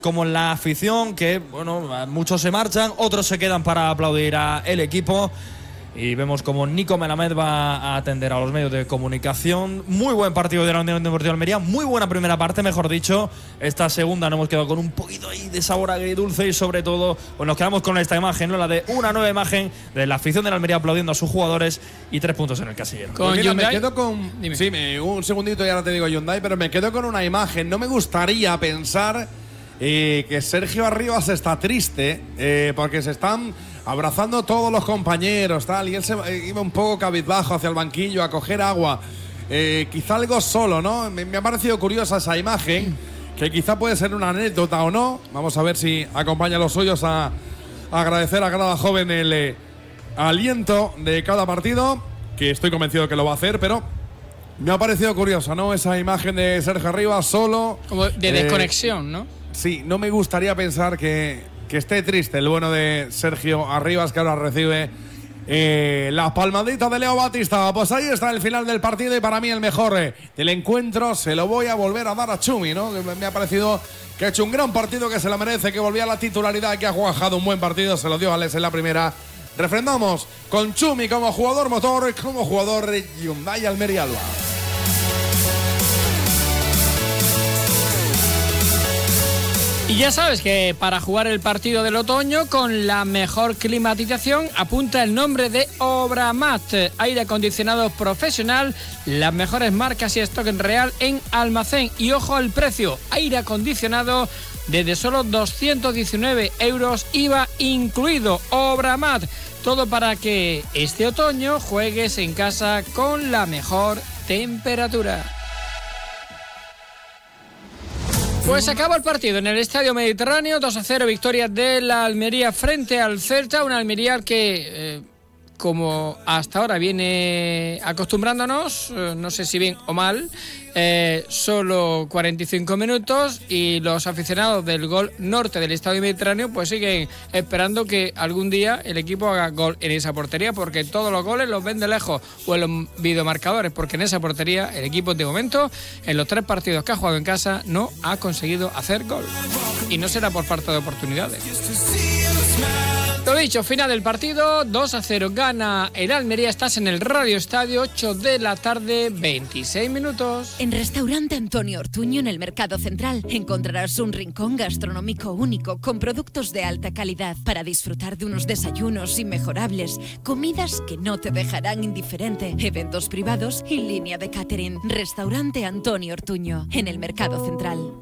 Como en la afición, que bueno, muchos se marchan, otros se quedan para aplaudir al equipo. Y vemos como Nico Melamed va a atender a los medios de comunicación. Muy buen partido de la Unión Deportiva Almería, muy buena primera parte, mejor dicho. Esta segunda nos hemos quedado con un poquito ahí de sabor agridulce y sobre todo pues nos quedamos con esta imagen, ¿no? La de una nueva imagen de la afición de la Almería aplaudiendo a sus jugadores y 3 puntos en el casillero. Con Mira, Hyundai, me quedo con… Dime. Sí, un segundito y ahora te digo Hyundai, pero me quedo con una imagen. No me gustaría pensar que Sergio Arribas está triste porque se están abrazando todos los compañeros, tal, y él iba un poco cabizbajo hacia el banquillo a coger agua. Quizá algo solo, ¿no? Me ha parecido curiosa esa imagen, que quizá puede ser una anécdota o no. Vamos a ver si acompaña a los suyos a agradecer a cada joven el aliento de cada partido, que estoy convencido que lo va a hacer, pero me ha parecido curiosa, ¿no? Esa imagen de Sergio Arribas solo. como de desconexión, ¿no? Sí, no me gustaría pensar que esté triste el bueno de Sergio Arribas, que ahora recibe la palmadita de Leo Batista. Pues ahí está el final del partido y para mí el mejor del encuentro. Se lo voy a volver a dar a Chumi, ¿no? Me ha parecido que ha hecho un gran partido, que se lo merece, que volvía a la titularidad, que ha jugado un buen partido. Se lo dio a Alex en la primera. Refrendamos con Chumi como jugador motor, como jugador de Hyundai Almería Alba. Y ya sabes que para jugar el partido del otoño con la mejor climatización apunta el nombre de Obramat, aire acondicionado profesional, las mejores marcas y stock en real en almacén. Y ojo al precio, aire acondicionado desde solo 219 euros IVA incluido. Obramat, todo para que este otoño juegues en casa con la mejor temperatura. Pues acaba el partido en el Estadio Mediterráneo, 2-0, victoria de la Almería frente al Celta, una Almería que, como hasta ahora viene acostumbrándonos, no sé si bien o mal, solo 45 minutos y los aficionados del Gol Norte del Estadio Mediterráneo pues siguen esperando que algún día el equipo haga gol en esa portería, porque todos los goles los ven de lejos o en los videomarcadores, porque en esa portería el equipo de momento en los 3 partidos que ha jugado en casa no ha conseguido hacer gol, y no será por falta de oportunidades. Lo dicho, final del partido, 2-0 gana el Almería. Estás en el Radio Estadio, 8 de la tarde, 26 minutos. En Restaurante Antonio Ortuño, en el Mercado Central, encontrarás un rincón gastronómico único con productos de alta calidad para disfrutar de unos desayunos inmejorables, comidas que no te dejarán indiferente, eventos privados y línea de catering. Restaurante Antonio Ortuño, en el Mercado Central.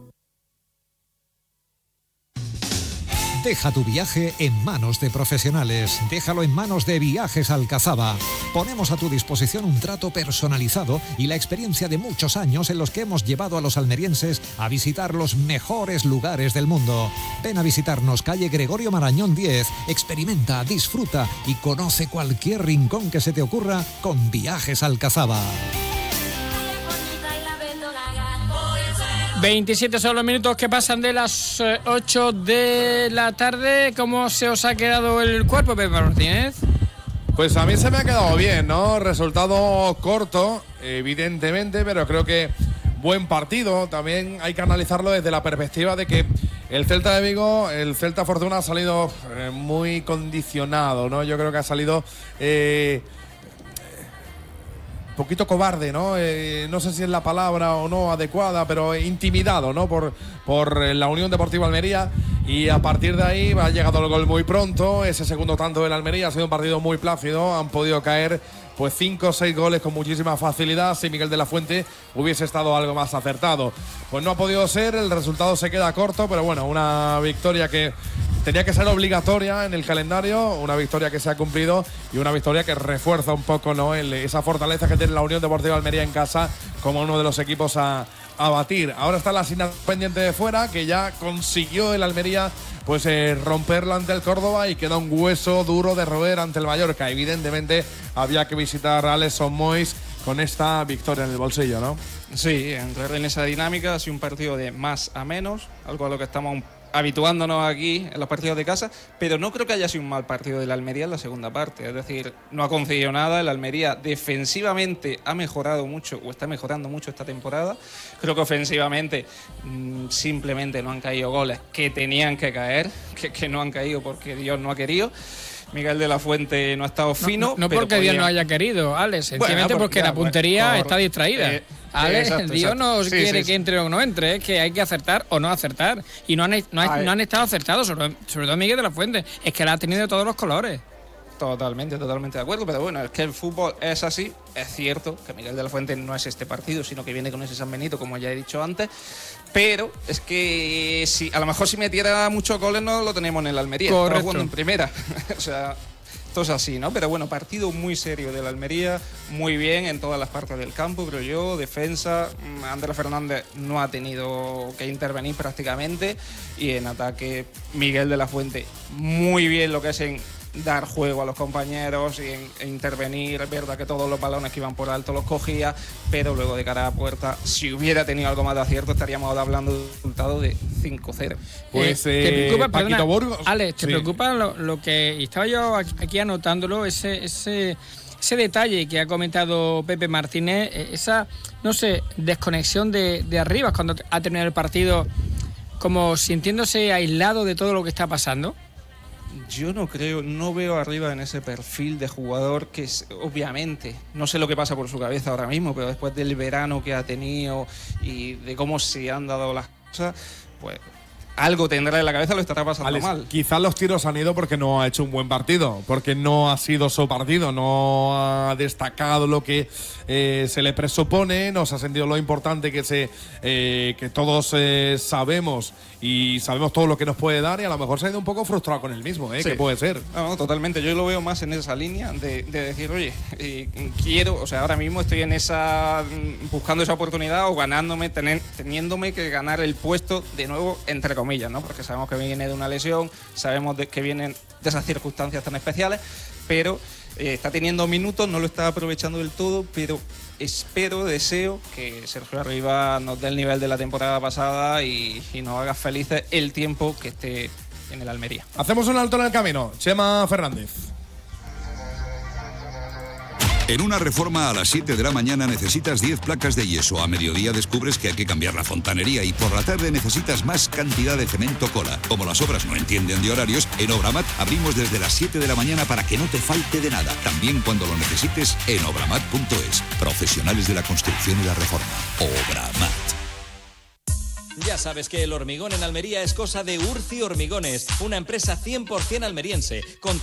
Deja tu viaje en manos de profesionales. Déjalo en manos de Viajes Alcazaba. Ponemos a tu disposición un trato personalizado y la experiencia de muchos años en los que hemos llevado a los almerienses a visitar los mejores lugares del mundo. Ven a visitarnos, calle Gregorio Marañón 10. Experimenta, disfruta y conoce cualquier rincón que se te ocurra con Viajes Alcazaba. 27 son los minutos que pasan de las 8 de la tarde. ¿Cómo se os ha quedado el cuerpo, Pepe Martínez? Pues a mí se me ha quedado bien, ¿no? Resultado corto, evidentemente, pero creo que buen partido. También hay que analizarlo desde la perspectiva de que el Celta de Vigo, el Celta Fortuna ha salido muy condicionado, ¿no? Yo creo que ha salido poquito cobarde, ¿no? No sé si es la palabra o no adecuada, pero intimidado, ¿no? Por la Unión Deportiva Almería, y a partir de ahí ha llegado el gol muy pronto. Ese segundo tanto del Almería ha sido un partido muy plácido, han podido caer pues 5 o 6 goles con muchísima facilidad. Si Miguel de la Fuente hubiese estado algo más acertado, pues no ha podido ser, el resultado se queda corto, pero bueno, una victoria que tenía que ser obligatoria en el calendario, una victoria que se ha cumplido y una victoria que refuerza un poco, ¿no?, esa fortaleza que tiene la Unión Deportiva Almería en casa como uno de los equipos a batir. Ahora está la asignación pendiente de fuera, que ya consiguió el Almería pues romperlo ante el Córdoba, y queda un hueso duro de roer ante el Mallorca. Evidentemente había que visitar a Aleson Mois con esta victoria en el bolsillo, ¿no? Sí, entrar en esa dinámica ha sido un partido de más a menos, algo a lo que estamos habituándonos aquí en los partidos de casa, pero no creo que haya sido un mal partido del Almería en la segunda parte. Es decir, no ha concedido nada. El Almería defensivamente ha mejorado mucho, o está mejorando mucho esta temporada. Creo que ofensivamente simplemente no han caído goles que tenían que caer, que no han caído porque Dios no ha querido. Miguel de la Fuente no ha estado fino. No porque Dios no haya querido, Alex, sencillamente porque la puntería está distraída. Alex, Dios no quiere que entre o no entre, es que hay que acertar o no acertar. Y no han estado acertados, sobre todo Miguel de la Fuente. Es que la ha tenido de todos los colores. Totalmente de acuerdo, pero bueno, es que el fútbol es así. Es cierto que Miguel de la Fuente no es este partido, sino que viene con ese San Benito, como ya he dicho antes. Pero es que a lo mejor si metiera muchos goles no lo tenemos en el Almería. Correcto. Estamos jugando en primera. O sea, esto es así, ¿no? Pero bueno, partido muy serio del Almería, muy bien en todas las partes del campo, creo yo. Defensa, Andrés Fernández no ha tenido que intervenir prácticamente. Y en ataque, Miguel de la Fuente, muy bien lo que es en dar juego a los compañeros y en intervenir. Es verdad que todos los balones que iban por alto los cogía, pero luego de cara a puerta, si hubiera tenido algo más de acierto, estaríamos hablando de un resultado de 5-0. Pues ¿te preocupa, Paquito Burgos? Alex, ¿te preocupa lo que y estaba yo aquí anotándolo, ese detalle que ha comentado Pepe Martínez, esa, no sé, desconexión de arriba cuando ha terminado el partido, como sintiéndose aislado de todo lo que está pasando? Yo no veo arriba en ese perfil de jugador que obviamente, no sé lo que pasa por su cabeza ahora mismo, pero después del verano que ha tenido y de cómo se han dado las cosas, pues algo tendrá en la cabeza, lo estará pasando Alex, mal. Quizás los tiros han ido porque no ha hecho un buen partido, porque no ha sido su partido, no ha destacado lo que se le presupone, no se ha sentido lo importante que todos sabemos y sabemos todo lo que nos puede dar, y a lo mejor se ha ido un poco frustrado con él mismo, Sí. que puede ser. No, totalmente. Yo lo veo más en esa línea de decir, oye, quiero, o sea, ahora mismo estoy en esa, buscando esa oportunidad o ganándome, teniéndome que ganar el puesto de nuevo, entre comillas, ¿no? Porque sabemos que viene de una lesión, sabemos que vienen de esas circunstancias tan especiales, pero está teniendo minutos, no lo está aprovechando del todo, pero deseo que Sergio Arribas nos dé el nivel de la temporada pasada y nos haga felices el tiempo que esté en el Almería. Hacemos un alto en el camino. Chema Fernández. En una reforma a las 7 de la mañana necesitas 10 placas de yeso. A mediodía descubres que hay que cambiar la fontanería y por la tarde necesitas más cantidad de cemento cola. Como las obras no entienden de horarios, en Obramat abrimos desde las 7 de la mañana para que no te falte de nada. También cuando lo necesites en obramat.es. Profesionales de la construcción y la reforma. Obramat. Ya sabes que el hormigón en Almería es cosa de Urci Hormigones, una empresa 100% almeriense, con